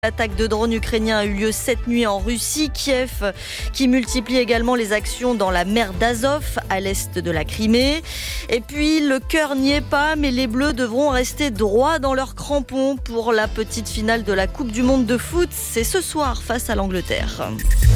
L'attaque de drones ukrainiens a eu lieu cette nuit en Russie. Kiev qui multiplie également les actions dans la mer d'Azov, à l'est de la Crimée. Et puis, le cœur n'y est pas, mais les Bleus devront rester droits dans leurs crampons pour la petite finale de la Coupe du Monde de foot. C'est ce soir face à l'Angleterre.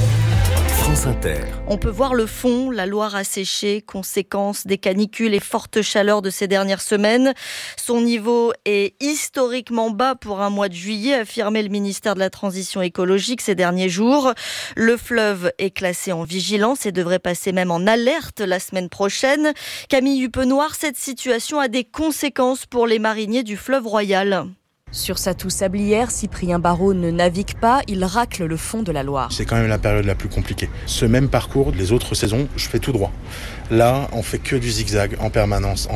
France Inter. On peut voir le fond, la Loire a séché, conséquence des canicules et fortes chaleurs de ces dernières semaines. Son niveau est historiquement bas pour un mois de juillet, affirmait le ministère de la Transition écologique ces derniers jours. Le fleuve est classé en vigilance et devrait passer même en alerte la semaine prochaine. Camille Huppenoir, cette situation a des conséquences pour les mariniers du fleuve Royal. Sur sa toux sablière, Cyprien Barraud ne navigue pas, il racle le fond de la Loire. C'est quand même la période la plus compliquée. Ce même parcours, les autres saisons, je fais tout droit. Là, on fait que du zigzag en permanence.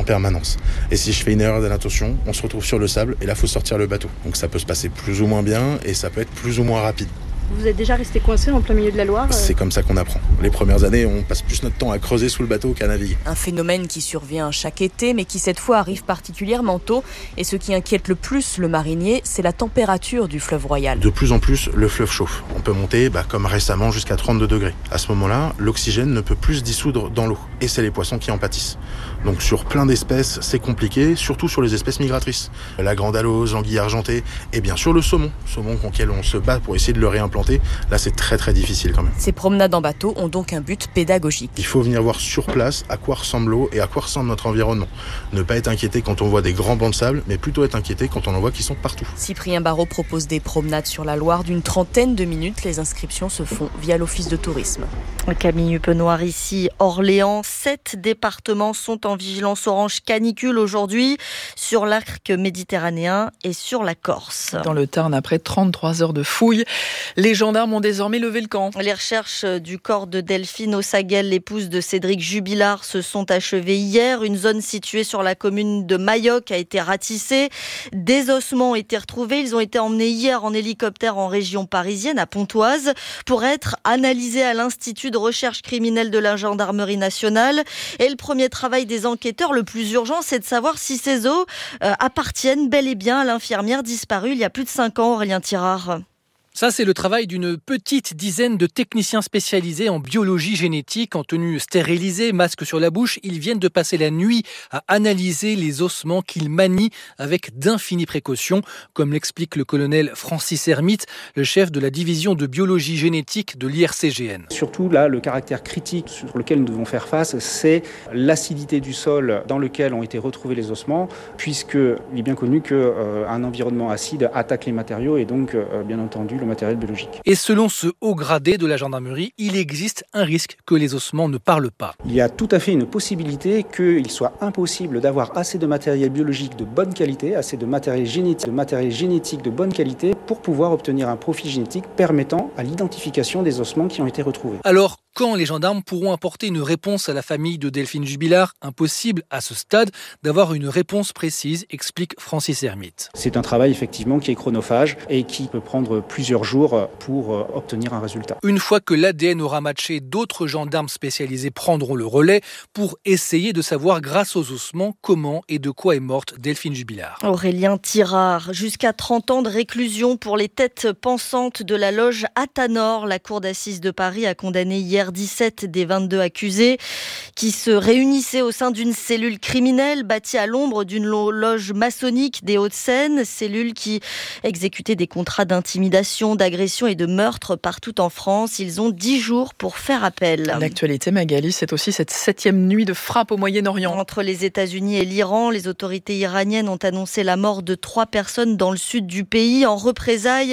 Et si je fais une erreur d'inattention, on se retrouve sur le sable et là, il faut sortir le bateau. Donc ça peut se passer plus ou moins bien et ça peut être plus ou moins rapide. Vous êtes déjà resté coincé en plein milieu de la Loire ? C'est comme ça qu'on apprend. Les premières années, on passe plus notre temps à creuser sous le bateau qu'à naviguer. Un phénomène qui survient chaque été, mais qui cette fois arrive particulièrement tôt. Et ce qui inquiète le plus le marinier, c'est la température du fleuve Royal. De plus en plus, le fleuve chauffe. On peut monter, comme récemment, jusqu'à 32 degrés. À ce moment-là, l'oxygène ne peut plus se dissoudre dans l'eau. Et c'est les poissons qui en pâtissent. Donc sur plein d'espèces, c'est compliqué, surtout sur les espèces migratrices. La grande alose, l'anguille argentée, et bien sûr le saumon auquel on se bat pour essayer de le réimplanter. Là, c'est très très difficile quand même. Ces promenades en bateau ont donc un but pédagogique. Il faut venir voir sur place à quoi ressemble l'eau et à quoi ressemble notre environnement. Ne pas être inquiété quand on voit des grands bancs de sable, mais plutôt être inquiété quand on en voit qui sont partout. Cyprien Barraud propose des promenades sur la Loire d'une trentaine de minutes. Les inscriptions se font via l'Office de tourisme. Camille Huppenoir ici, Orléans. 7 départements sont en vigilance orange canicule aujourd'hui sur l'arc méditerranéen et sur la Corse. Dans le Tarn, après 33 heures de fouilles, les gendarmes ont désormais levé le camp. Les recherches du corps de Delphine Ossaguel, l'épouse de Cédric Jubilard, se sont achevées hier. Une zone située sur la commune de Mayoc a été ratissée. Des ossements ont été retrouvés. Ils ont été emmenés hier en hélicoptère en région parisienne, à Pontoise, pour être analysés à l'Institut de recherche criminelle de la gendarmerie nationale. Et le premier travail des enquêteurs, le plus urgent, c'est de savoir si ces os appartiennent bel et bien à l'infirmière disparue il y a plus de 5 ans, Aurélien Tirard. Ça, c'est le travail d'une petite dizaine de techniciens spécialisés en biologie génétique, en tenue stérilisée, masque sur la bouche. Ils viennent de passer la nuit à analyser les ossements qu'ils manient avec d'infinies précautions, comme l'explique le colonel Francis Hermite, le chef de la division de biologie génétique de l'IRCGN. Surtout, là, le caractère critique sur lequel nous devons faire face, c'est l'acidité du sol dans lequel ont été retrouvés les ossements, puisqu'il est bien connu qu'un environnement acide attaque les matériaux et donc, bien entendu, le matériel biologique. Et selon ce haut gradé de la gendarmerie, il existe un risque que les ossements ne parlent pas. Il y a tout à fait une possibilité qu'il soit impossible d'avoir assez de matériel biologique de bonne qualité, assez de matériel génétique de bonne qualité pour pouvoir obtenir un profil génétique permettant à l'identification des ossements qui ont été retrouvés. Alors, quand les gendarmes pourront apporter une réponse à la famille de Delphine Jubilard? Impossible à ce stade d'avoir une réponse précise, explique Francis Hermite. C'est un travail effectivement qui est chronophage et qui peut prendre plusieurs jours pour obtenir un résultat. Une fois que l'ADN aura matché, d'autres gendarmes spécialisés prendront le relais pour essayer de savoir grâce aux ossements comment et de quoi est morte Delphine Jubilard. Aurélien Tirard, jusqu'à 30 ans de réclusion pour les têtes pensantes de la loge Athanor. La cour d'assises de Paris a condamné hier 17 des 22 accusés qui se réunissaient au sein d'une cellule criminelle bâtie à l'ombre d'une loge maçonnique des Hauts-de-Seine, cellule qui exécutait des contrats d'intimidation, d'agression et de meurtre partout en France. Ils ont 10 jours pour faire appel. L'actualité, Magali, c'est aussi cette 7e nuit de frappe au Moyen-Orient. Entre les États-Unis et l'Iran, les autorités iraniennes ont annoncé la mort de 3 personnes dans le sud du pays. En représailles,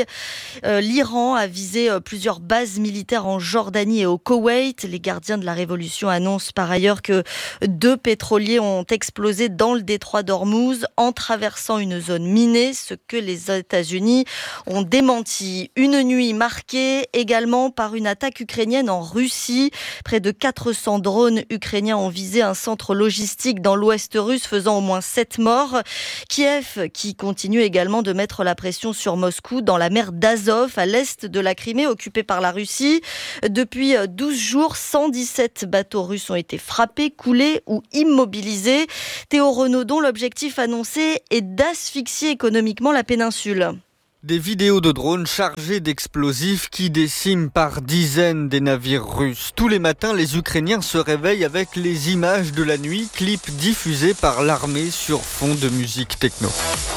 l'Iran a visé plusieurs bases militaires en Jordanie et au Koweït. Les gardiens de la révolution annoncent par ailleurs que 2 pétroliers ont explosé dans le détroit d'Ormuz en traversant une zone minée, ce que les États-Unis ont démenti. Une nuit marquée également par une attaque ukrainienne en Russie. Près de 400 drones ukrainiens ont visé un centre logistique dans l'ouest russe, faisant au moins 7 morts. Kiev qui continue également de mettre la pression sur Moscou dans la mer d'Azov, à l'est de la Crimée, occupée par la Russie. Depuis 12 jours, 117 bateaux russes ont été frappés, coulés ou immobilisés. Théo Renaud, dont l'objectif annoncé est d'asphyxier économiquement la péninsule. Des vidéos de drones chargés d'explosifs qui déciment par dizaines des navires russes. Tous les matins, les Ukrainiens se réveillent avec les images de la nuit, clips diffusés par l'armée sur fond de musique techno.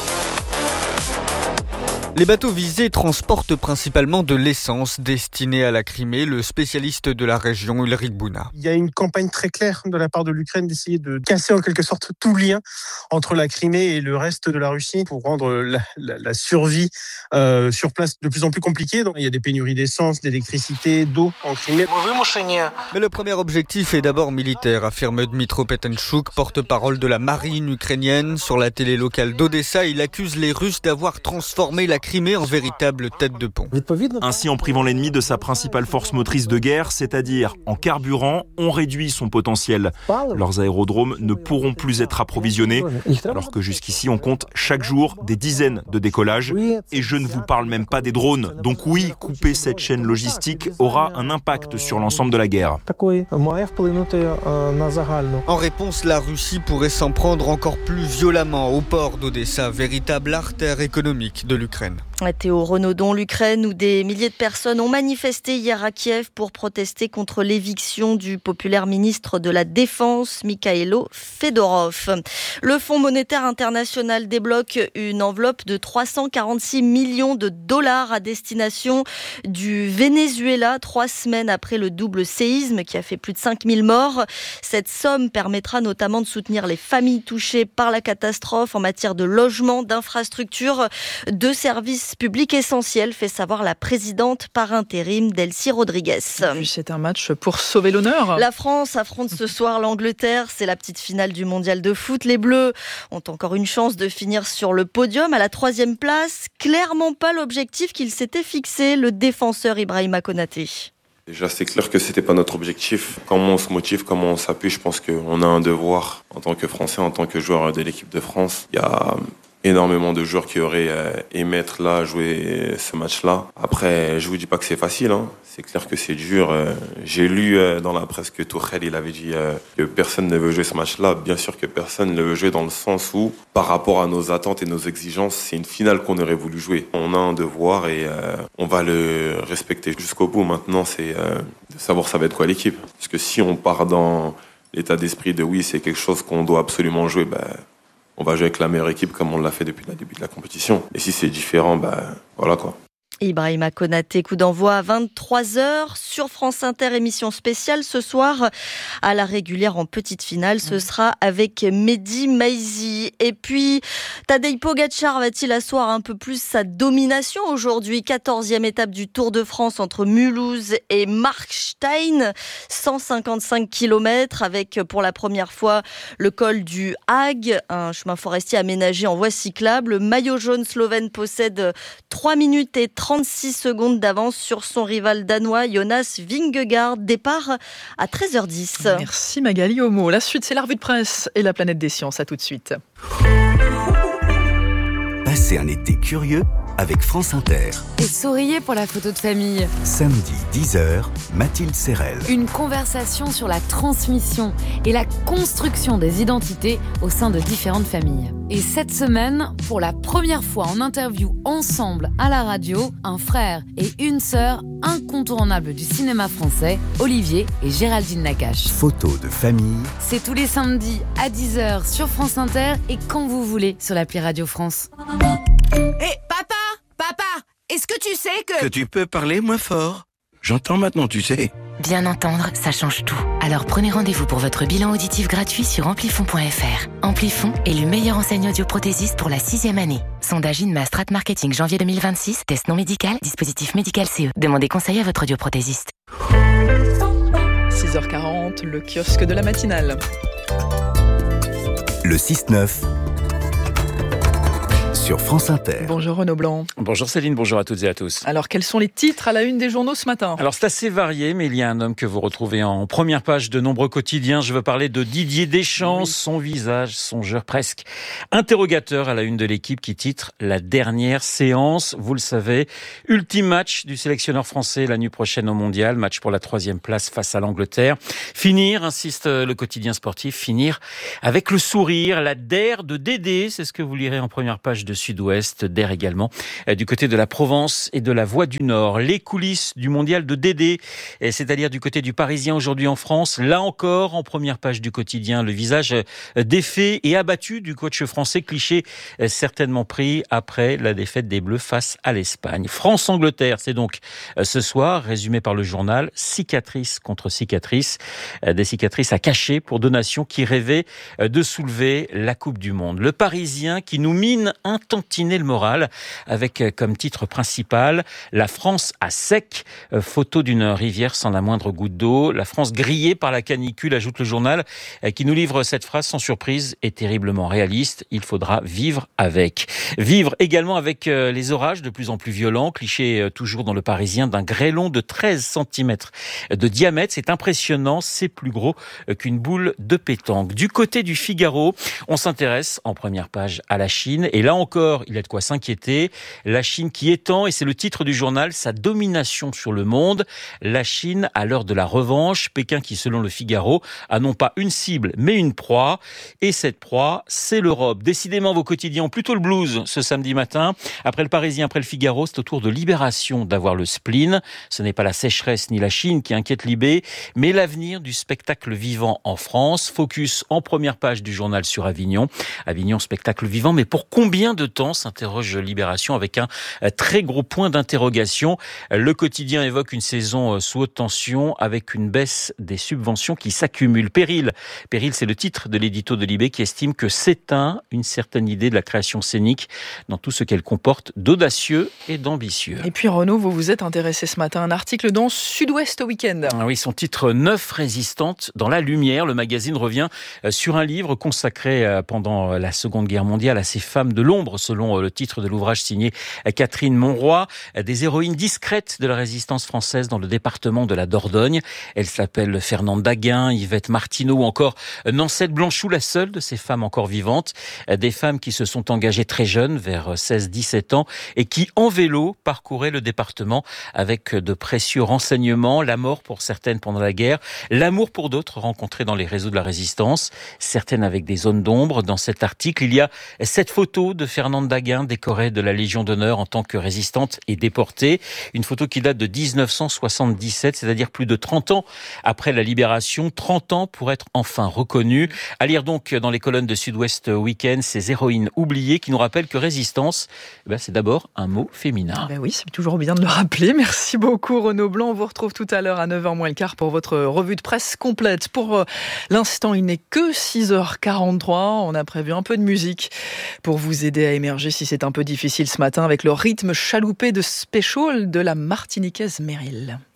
Les bateaux visés transportent principalement de l'essence destinée à la Crimée. Le spécialiste de la région, Ulrich Bouna. Il y a une campagne très claire de la part de l'Ukraine d'essayer de casser en quelque sorte tout lien entre la Crimée et le reste de la Russie pour rendre la survie sur place de plus en plus compliquée. Donc, il y a des pénuries d'essence, d'électricité, d'eau en Crimée. Mais le premier objectif est d'abord militaire, affirme Dmytro Petenchuk, porte-parole de la marine ukrainienne. Sur la télé locale d'Odessa, il accuse les Russes d'avoir transformé la Crimée en véritable tête de pont. Ainsi, en privant l'ennemi de sa principale force motrice de guerre, c'est-à-dire en carburant, on réduit son potentiel. Leurs aérodromes ne pourront plus être approvisionnés, alors que jusqu'ici on compte chaque jour des dizaines de décollages. Et je ne vous parle même pas des drones. Donc oui, couper cette chaîne logistique aura un impact sur l'ensemble de la guerre. En réponse, la Russie pourrait s'en prendre encore plus violemment au port d'Odessa, véritable artère économique de l'Ukraine. Théo Renaudon, l'Ukraine, où des milliers de personnes ont manifesté hier à Kiev pour protester contre l'éviction du populaire ministre de la Défense, Mikhailo Fedorov. Le Fonds monétaire international débloque une enveloppe de 346 millions de dollars à destination du Venezuela, 3 semaines après le double séisme qui a fait plus de 5000 morts. Cette somme permettra notamment de soutenir les familles touchées par la catastrophe en matière de logement, d'infrastructures, de services publics essentiels, fait savoir la présidente par intérim Delcy Rodriguez. C'est un match pour sauver l'honneur. La France affronte ce soir l'Angleterre. C'est la petite finale du mondial de foot. Les Bleus ont encore une chance de finir sur le podium à la 3e place. Clairement pas l'objectif qu'il s'était fixé, le défenseur Ibrahima Konaté. Déjà, c'est clair que c'était pas notre objectif. Comment on se motive, comment on s'appuie, je pense qu'on a un devoir en tant que Français, en tant que joueur de l'équipe de France. Il y a énormément de joueurs qui auraient aimé être là, jouer ce match-là. Après, je vous dis pas que c'est facile, hein. C'est clair que c'est dur. J'ai lu dans la presse que Tuchel, il avait dit que personne ne veut jouer ce match-là. Bien sûr que personne ne veut jouer dans le sens où, par rapport à nos attentes et nos exigences, c'est une finale qu'on aurait voulu jouer. On a un devoir et on va le respecter jusqu'au bout. Maintenant, c'est de savoir ça va être quoi l'équipe. Parce que si on part dans l'état d'esprit de oui, c'est quelque chose qu'on doit absolument jouer, on va jouer avec la meilleure équipe comme on l'a fait depuis le début de la compétition. Et si c'est différent, voilà quoi. Ibrahima Konaté, coup d'envoi à 23h sur France Inter, émission spéciale ce soir à la régulière en petite finale. Ce sera avec Mehdi Maizi. Et puis, Tadej Pogačar va-t-il asseoir un peu plus sa domination aujourd'hui? 14e étape du Tour de France entre Mulhouse et Markstein. 155 km avec pour la première fois le col du Hag, un chemin forestier aménagé en voie cyclable. Le maillot jaune slovène possède 3 minutes et 36 secondes d'avance sur son rival danois Jonas Vingegaard. Départ à 13h10. Merci Magali Homo. La suite, c'est la revue de presse et la planète des sciences. À tout de suite. Passez un été curieux avec France Inter. Et souriez pour la photo de famille. Samedi 10h, Mathilde Serrel. Une conversation sur la transmission et la construction des identités au sein de différentes familles. Et cette semaine, pour la première fois en interview ensemble à la radio, un frère et une sœur incontournables du cinéma français, Olivier et Géraldine Nakache. Photo de famille. C'est tous les samedis à 10h sur France Inter et quand vous voulez sur l'appli Radio France. Hé, Papa, est-ce que tu sais que tu peux parler moins fort? J'entends maintenant, tu sais. Bien entendre, ça change tout. Alors prenez rendez-vous pour votre bilan auditif gratuit sur Amplifon.fr. Amplifon est le meilleur enseigne audioprothésiste pour la 6e année. Sondage INMA Strat Marketing janvier 2026. Test non médical, dispositif médical CE. Demandez conseil à votre audioprothésiste. 6h40, le kiosque de la matinale. Le 6-9 sur France Inter. Bonjour Renaud Blanc. Bonjour Céline, bonjour à toutes et à tous. Alors quels sont les titres à la une des journaux ce matin? Alors c'est assez varié, mais il y a un homme que vous retrouvez en première page de nombreux quotidiens. Je veux parler de Didier Deschamps, son visage songeur presque interrogateur à la une de l'équipe qui titre La dernière séance. Vous le savez, ultime match du sélectionneur français la nuit prochaine au Mondial, match pour la 3e place face à l'Angleterre. Finir, insiste le quotidien sportif, finir avec le sourire, la DER de Dédé, c'est ce que vous lirez en première page de sud-ouest, d'air également du côté de la Provence et de la Voie du Nord. Les coulisses du mondial de Dédé, c'est-à-dire du côté du Parisien aujourd'hui en France. Là encore, en première page du quotidien, le visage défait et abattu du coach français, cliché certainement pris après la défaite des Bleus face à l'Espagne. France-Angleterre, c'est donc ce soir, résumé par le journal, cicatrice contre cicatrice, des cicatrices à cacher pour deux nations qui rêvaient de soulever la Coupe du Monde. Le Parisien qui nous mine un tantinet le moral avec comme titre principal la France à sec, photo d'une rivière sans la moindre goutte d'eau. La France grillée par la canicule, ajoute le journal, qui nous livre cette phrase sans surprise et terriblement réaliste. Il faudra vivre avec. Vivre également avec les orages de plus en plus violents, cliché toujours dans le Parisien d'un grêlon de 13 cm de diamètre. C'est impressionnant, c'est plus gros qu'une boule de pétanque. Du côté du Figaro, on s'intéresse en première page à la Chine et là encore, il y a de quoi s'inquiéter. La Chine qui étend, et c'est le titre du journal, sa domination sur le monde. La Chine à l'heure de la revanche. Pékin qui, selon le Figaro, a non pas une cible mais une proie. Et cette proie, c'est l'Europe. Décidément, vos quotidiens ont plutôt le blues ce samedi matin. Après le Parisien, après le Figaro, c'est au tour de Libération d'avoir le spleen. Ce n'est pas la sécheresse ni la Chine qui inquiète Libé, mais l'avenir du spectacle vivant en France. Focus en première page du journal sur Avignon. Avignon, spectacle vivant, mais pour combien de temps, s'interroge Libération avec un très gros point d'interrogation. Le quotidien évoque une saison sous haute tension avec une baisse des subventions qui s'accumulent. Péril, c'est le titre de l'édito de Libé qui estime que s'éteint une certaine idée de la création scénique dans tout ce qu'elle comporte d'audacieux et d'ambitieux. Et puis Renaud, vous vous êtes intéressé ce matin à un article dans Sud-Ouest Week-end. Oui, son titre 9 résistantes dans la lumière. Le magazine revient sur un livre consacré pendant la Seconde Guerre mondiale à ces femmes de l'ombre, selon le titre de l'ouvrage signé Catherine Monroy, des héroïnes discrètes de la résistance française dans le département de la Dordogne. Elles s'appellent Fernande Daguin, Yvette Martineau ou encore Nancette Blanchou, la seule de ces femmes encore vivantes. Des femmes qui se sont engagées très jeunes, vers 16-17 ans, et qui, en vélo, parcouraient le département avec de précieux renseignements. La mort pour certaines pendant la guerre, l'amour pour d'autres rencontrés dans les réseaux de la résistance, certaines avec des zones d'ombre. Dans cet article, il y a cette photo de Fernande Daguin, décorée de la Légion d'honneur en tant que résistante et déportée. Une photo qui date de 1977, c'est-à-dire plus de 30 ans après la libération, 30 ans pour être enfin reconnue. À lire donc dans les colonnes de Sud-Ouest Week-end, ces héroïnes oubliées qui nous rappellent que résistance, c'est d'abord un mot féminin. Oui, c'est toujours bien de le rappeler. Merci beaucoup Renaud Blanc. On vous retrouve tout à l'heure à 9h moins le quart pour votre revue de presse complète. Pour l'instant, il n'est que 6h43. On a prévu un peu de musique pour vous aider à émerger si c'est un peu difficile ce matin avec le rythme chaloupé de Special de la Martiniquaise Meryl.